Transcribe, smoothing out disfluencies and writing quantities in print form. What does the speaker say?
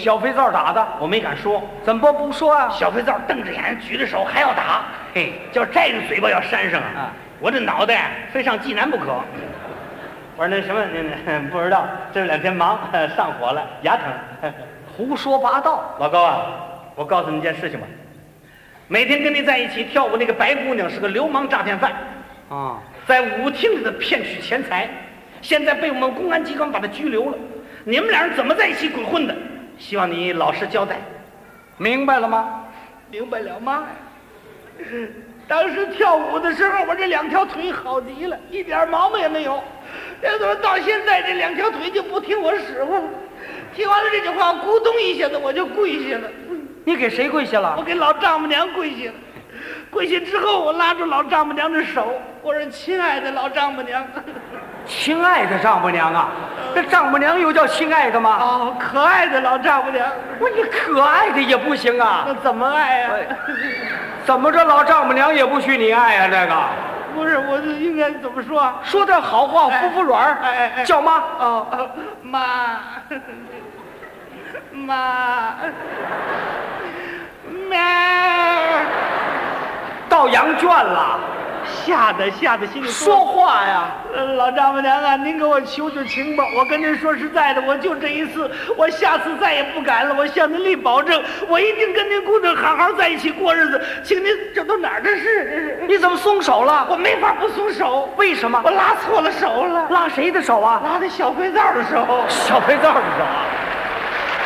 小肥皂打的？ 我没敢说。 怎么不说啊？ 小肥皂瞪着眼，举着手还要打， 嘿， 叫摘着嘴巴要扇上啊！我这脑袋非上济南不可。我说那什么，不知道，这2天忙上火了，牙疼。 胡说八道！ 老高啊，我告诉你一件事情吧，每天跟你在一起跳舞那个白姑娘是个流氓诈骗犯啊， 在舞厅里头骗取钱财，现在被我们公安机关把他拘留了。你们俩人怎么在一起鬼混的？希望你老实交代。 明白了吗？ 明白了吗？当时跳舞的时候，我这2条腿好极了，一点毛病也没有。这怎么到现在这2条腿就不听我使唤了？听完了这句话，咕咚一下子我就跪下了。 你给谁跪下了？ 我给老丈母娘跪下了。跪下之后，我拉住老丈母娘的手，我说：“亲爱的老丈母娘。” 亲爱的丈母娘啊，这丈母娘又叫亲爱的吗？ 哦，可爱的老丈母娘。 我说你可爱的也不行啊。 那怎么爱呀？ 怎么着老丈母娘也不许你爱啊？这个不是，我应该怎么说？ 说点好话，服服软。 哎， 叫妈。 哦，妈，妈，妈， 到羊圈了。 吓得心里说话呀！ 老丈母娘啊，您给我求求情吧！我跟您说实在的，我就这一次，我下次再也不敢了。我向您立保证，我一定跟您姑娘好好在一起过日子。请您，这都哪儿的事？这是你怎么松手了？ 我没法不松手。 为什么？ 我拉错了手了。 拉谁的手啊？ 拉的小肥皂的手。 小肥皂的手啊！